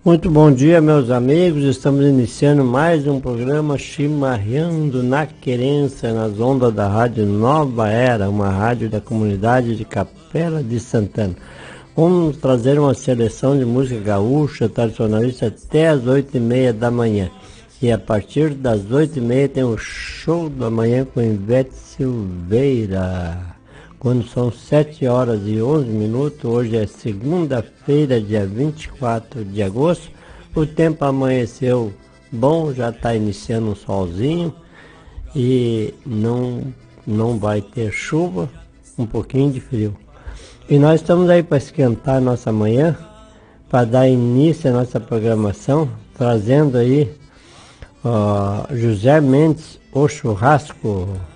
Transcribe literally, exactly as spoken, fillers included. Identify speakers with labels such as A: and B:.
A: Muito bom dia, meus amigos. Estamos iniciando mais um programa Chimarrando na Querência, nas ondas da Rádio Nova Era, uma rádio da comunidade de Capela de Santana. Vamos trazer uma seleção de música gaúcha, tradicionalista, até as oito e meia da manhã. E a partir das oito e meia tem o show da manhã com Ivete Silveira. Quando são sete horas e onze minutos, hoje é segunda-feira, dia vinte e quatro de agosto. O tempo amanheceu bom, já está iniciando um solzinho e não, não vai ter chuva, um pouquinho de frio. E nós estamos aí para esquentar a nossa manhã, para dar início à nossa programação, trazendo aí ó, José Mendes, o Churrasco.